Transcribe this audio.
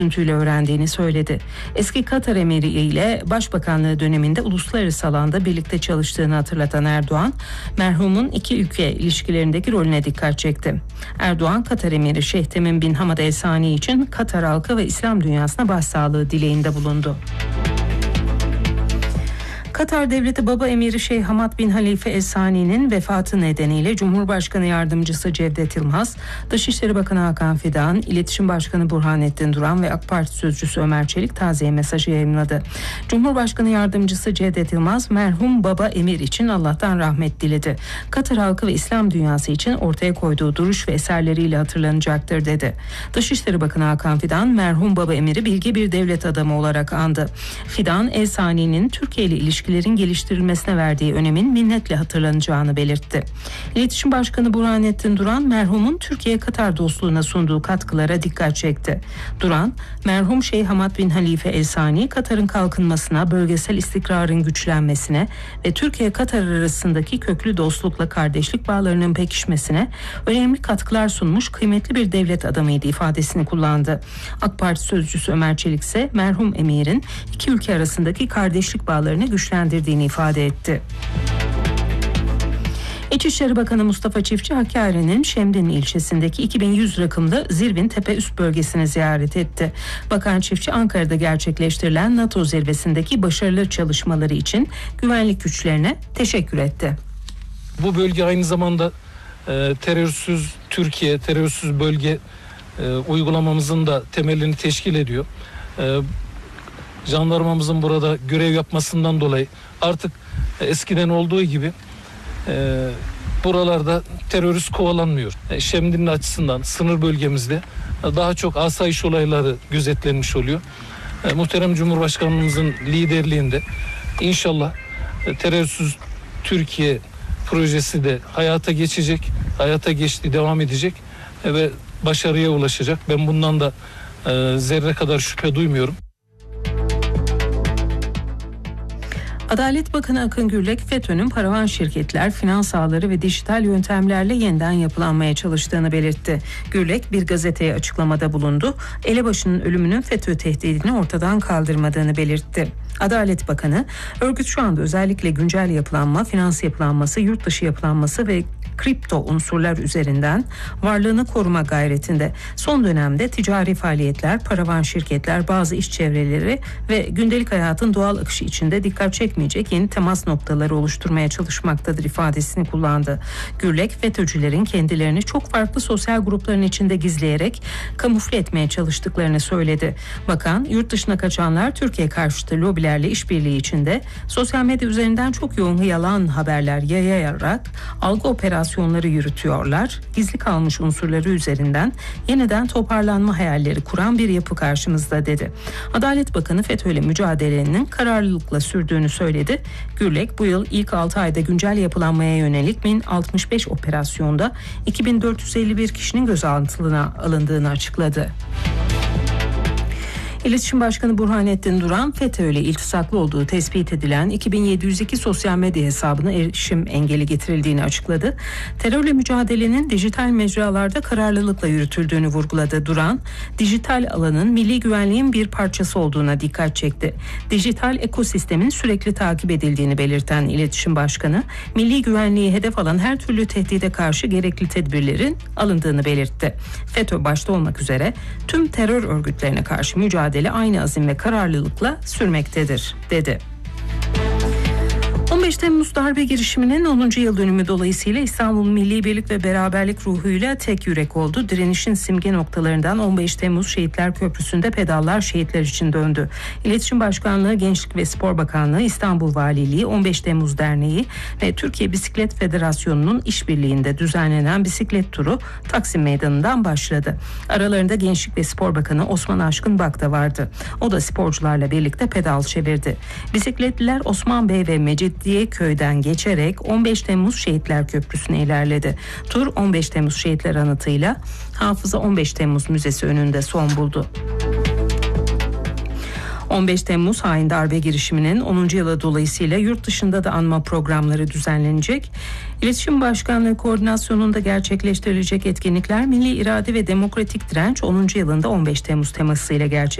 üzüntüyle öğrendiğini söyledi. Eski Katar emiri ile Başbakanlığı döneminde uluslararası alanda birlikte çalıştığını hatırlatan Erdoğan, merhumun iki ülke ilişkilerindeki rolüne dikkat çekti. Erdoğan, Katar emiri Şeyh Temim bin Hamad El Sani için Katar halkı ve İslam dünyasına başsağlığı dileğinde bulundu. Katar Devleti Baba Emiri Şeyh Hamad bin Halife El Sani'nin vefatı nedeniyle Cumhurbaşkanı Yardımcısı Cevdet Yılmaz, Dışişleri Bakanı Hakan Fidan, İletişim Başkanı Burhanettin Duran ve AK Parti Sözcüsü Ömer Çelik taziye mesajı yayımladı. Cumhurbaşkanı Yardımcısı Cevdet Yılmaz, merhum Baba Emir için Allah'tan rahmet diledi. Katar halkı ve İslam dünyası için ortaya koyduğu duruş ve eserleriyle hatırlanacaktır dedi. Dışişleri Bakanı Hakan Fidan, merhum Baba Emir'i bilge bir devlet adamı olarak andı. Fidan, El Sani'nin Türkiye ile ilişkilerin geliştirilmesine verdiği önemin minnetle hatırlanacağını belirtti. İletişim Başkanı Burhanettin Duran, merhumun Türkiye-Katar dostluğuna sunduğu katkılara dikkat çekti. Duran, merhum Şeyh Hamad bin Halife El Sani, Katar'ın kalkınmasına, bölgesel istikrarın güçlenmesine ve Türkiye-Katar arasındaki köklü dostlukla kardeşlik bağlarının pekişmesine önemli katkılar sunmuş kıymetli bir devlet adamıydı ifadesini kullandı. AK Parti Sözcüsü Ömer Çelik ise merhum emirin iki ülke arasındaki kardeşlik bağlarını güçlendirdiğini ifade etti. İçişleri Bakanı Mustafa Çiftçi, Hakkari'nin Şemdin ilçesindeki 2100 rakımlı Zirvin Tepe Üst bölgesini ziyaret etti. Bakan Çiftçi, Ankara'da gerçekleştirilen NATO zirvesindeki başarılı çalışmaları için güvenlik güçlerine teşekkür etti. Bu bölge aynı zamanda terörsüz Türkiye, terörsüz bölge uygulamamızın da temelini teşkil ediyor. Jandarmamızın burada görev yapmasından dolayı artık eskiden olduğu gibi buralarda terörist kovalanmıyor. Şemdin'in açısından sınır bölgemizde daha çok asayiş olayları gözetlenmiş oluyor. Muhterem Cumhurbaşkanımızın liderliğinde inşallah terörsüz Türkiye projesi de hayata geçecek, hayata geçti, devam edecek ve başarıya ulaşacak. Ben bundan da zerre kadar şüphe duymuyorum. Adalet Bakanı Akın Gürlek, FETÖ'nün paravan şirketler, finans ağları ve dijital yöntemlerle yeniden yapılanmaya çalıştığını belirtti. Gürlek bir gazeteye açıklamada bulundu. Elebaşı'nın ölümünün FETÖ tehdidini ortadan kaldırmadığını belirtti. Adalet Bakanı, örgüt şu anda özellikle güncel yapılanma, finans yapılanması, yurt dışı yapılanması ve kripto unsurlar üzerinden varlığını koruma gayretinde. Son dönemde ticari faaliyetler, paravan şirketler, bazı iş çevreleri ve gündelik hayatın doğal akışı içinde dikkat çekmeyecek yeni temas noktaları oluşturmaya çalışmaktadır ifadesini kullandı. Gürlek, FETÖ'cülerin kendilerini çok farklı sosyal grupların içinde gizleyerek kamufle etmeye çalıştıklarını söyledi. Bakan, yurt dışına kaçanlar Türkiye karşıtı lobilerle işbirliği içinde sosyal medya üzerinden çok yoğun yalan haberler yayarak algı operasyonları yürütüyorlar. Gizli kalmış unsurları üzerinden yeniden toparlanma hayalleri kuran bir yapı karşımızda dedi. Adalet Bakanı, FETÖ ile mücadelenin kararlılıkla sürdüğünü söyledi. Gürlek, bu yıl ilk 6 ayda güncel yapılanmaya yönelik 1065 operasyonda 2451 kişinin gözaltına alındığını açıkladı. İletişim Başkanı Burhanettin Duran, FETÖ ile iltisaklı olduğu tespit edilen 2702 sosyal medya hesabına erişim engeli getirildiğini açıkladı. Terörle mücadelenin dijital mecralarda kararlılıkla yürütüldüğünü vurguladı. Duran, dijital alanın milli güvenliğin bir parçası olduğuna dikkat çekti. Dijital ekosistemin sürekli takip edildiğini belirten İletişim Başkanı, milli güvenliği hedef alan her türlü tehdide karşı gerekli tedbirlerin alındığını belirtti. FETÖ başta olmak üzere tüm terör örgütlerine karşı mücadele aynı azim ve kararlılıkla sürmektedir, dedi. 15 Temmuz darbe girişiminin 10. yıl dönümü dolayısıyla İstanbul Milli Birlik ve Beraberlik ruhuyla tek yürek oldu. Direnişin simge noktalarından 15 Temmuz Şehitler Köprüsü'nde pedallar şehitler için döndü. İletişim Başkanlığı, Gençlik ve Spor Bakanlığı, İstanbul Valiliği, 15 Temmuz Derneği ve Türkiye Bisiklet Federasyonu'nun işbirliğinde düzenlenen bisiklet turu Taksim Meydanı'ndan başladı. Aralarında Gençlik ve Spor Bakanı Osman Aşkın Bak da vardı. O da sporcularla birlikte pedal çevirdi. Bisikletliler Osman Bey ve Mecidiyeköy'den geçerek 15 Temmuz Şehitler Köprüsü'ne ilerledi. Tur 15 Temmuz Şehitler Anıtı'yla Hafıza 15 Temmuz Müzesi önünde son buldu. 15 Temmuz hain darbe girişiminin 10. yılı dolayısıyla yurt dışında da anma programları düzenlenecek. İletişim Başkanlığı koordinasyonunda gerçekleştirilecek etkinlikler Milli İrade ve Demokratik Direnç 10. yılında 15 Temmuz temasıyla gerçekleştirecek.